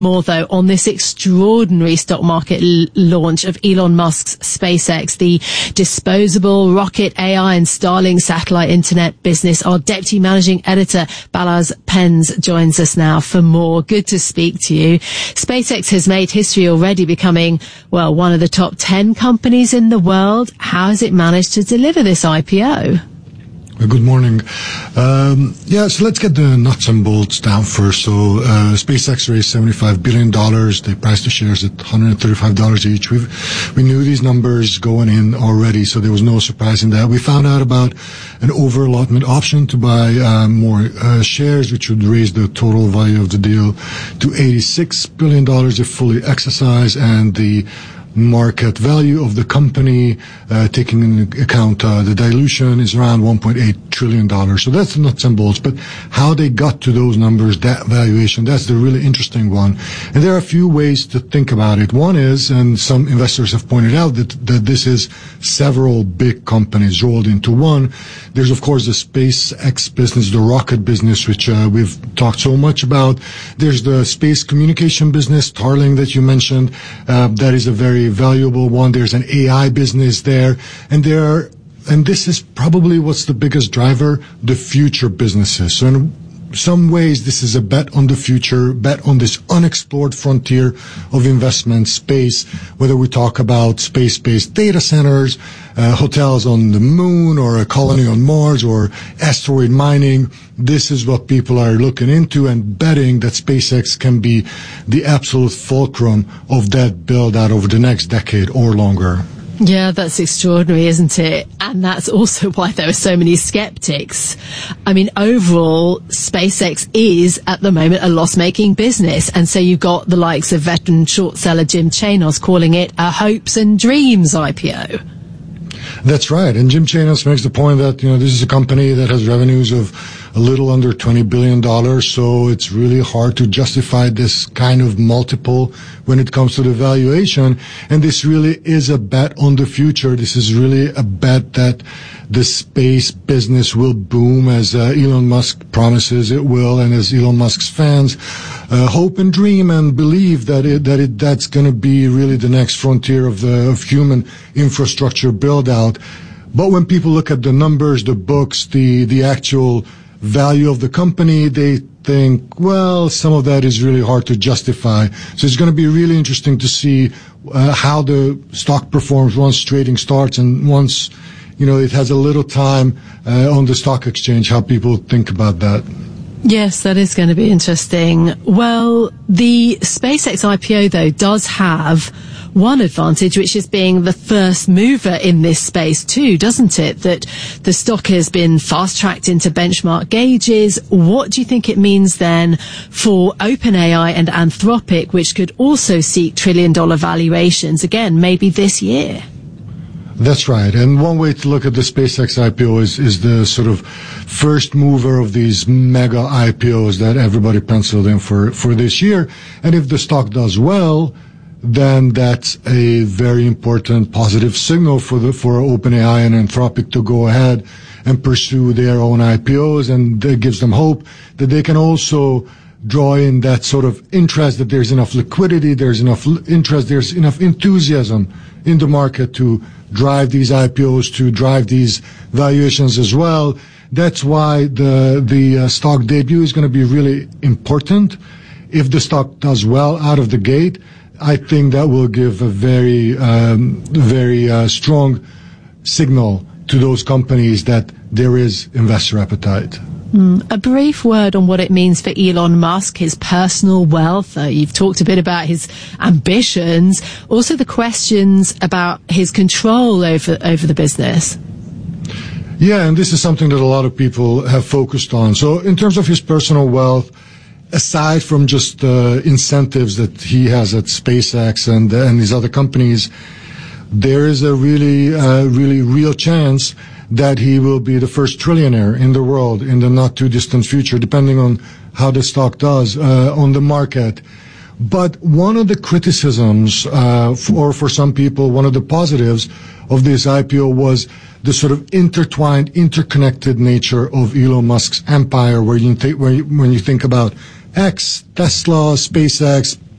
More though on this extraordinary stock market launch of Elon Musk's SpaceX, the disposable rocket AI and Starlink satellite internet business. Our deputy managing editor Balaz Penz joins us now for more. Good to speak to you. SpaceX has made history already, becoming, well, one of the top 10 companies in the world. How has it managed to deliver this IPO? Good morning. So let's get the nuts and bolts down first. So SpaceX raised $75 billion. They priced the shares at $135 each. We knew these numbers going in already, so there was no surprise in that. We found out about an over-allotment option to buy more shares, which would raise the total value of the deal to $86 billion if fully exercised, and the market value of the company, taking into account the dilution, is around $1.8 trillion. So that's the nuts and bolts. But how they got to those numbers, that valuation, that's the really interesting one. And there are a few ways to think about it. One is, and some investors have pointed out, that this is several big companies rolled into one. There's, of course, the SpaceX business, the rocket business, which we've talked so much about. There's the space communication business, Starlink, that you mentioned. That is a very valuable one. There's an AI business there. And this is probably what's the biggest driver, the future businesses. So in some ways, this is a bet on the future, bet on this unexplored frontier of investment space, whether we talk about space-based data centers, hotels on the moon, or a colony on Mars, or asteroid mining. This is what people are looking into and betting that SpaceX can be the absolute fulcrum of that build-out over the next decade or longer. Yeah, that's extraordinary, isn't it? And that's also why there are so many skeptics. I mean, overall, SpaceX is, at the moment, a loss-making business. And so you've got the likes of veteran short seller Jim Chanos calling it a hopes and dreams IPO. That's right. And Jim Chanos makes the point that, this is a company that has revenues of a little under $20 billion. So it's really hard to justify this kind of multiple when it comes to the valuation. And this really is a bet on the future. This is really a bet that the space business will boom, as Elon Musk promises it will, and as Elon Musk's fans hope and dream and believe that's going to be really the next frontier of human infrastructure build out. But when people look at the numbers, the books, the actual value of the company, they think, well, some of that is really hard to justify. So it's going to be really interesting to see how the stock performs once trading starts, and once it has a little time on the stock exchange, how people think about that. Yes, that is going to be interesting. Well, the SpaceX IPO, though, does have one advantage, which is being the first mover in this space too, doesn't it? That the stock has been fast-tracked into benchmark gauges. What do you think it means then for OpenAI and Anthropic, which could also seek trillion-dollar valuations, again, maybe this year? That's right. And one way to look at the SpaceX IPO is the sort of first mover of these mega IPOs that everybody penciled in for this year. And if the stock does well, then that's a very important positive signal for OpenAI and Anthropic to go ahead and pursue their own IPOs. And that gives them hope that they can also draw in that sort of interest, that there's enough liquidity, there's enough interest, there's enough enthusiasm in the market to drive these IPOs, to drive these valuations as well. That's why the stock debut is going to be really important. If the stock does well out of the gate, I think that will give a very strong signal to those companies that there is investor appetite. A brief word on what it means for Elon Musk, his personal wealth. You've talked a bit about his ambitions, also the questions about his control over the business. Yeah, and this is something that a lot of people have focused on. So in terms of his personal wealth, aside from just incentives that he has at SpaceX and these other companies, there is a really real chance that he will be the first trillionaire in the world in the not too distant future, depending on how the stock does on the market. But one of the criticisms, or for some people, one of the positives of this IPO was the sort of intertwined, interconnected nature of Elon Musk's empire, when you think about X, Tesla, SpaceX,